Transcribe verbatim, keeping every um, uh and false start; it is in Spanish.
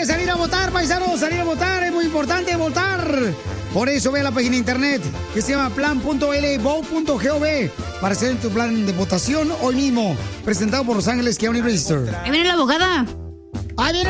que salir a votar, paisanos, salir a votar, es muy importante votar. Por eso ve a la página de internet que se llama plan punto l vote punto gov para hacer tu plan de votación hoy mismo, presentado por Los Ángeles County Register. Ahí viene la abogada. Ahí viene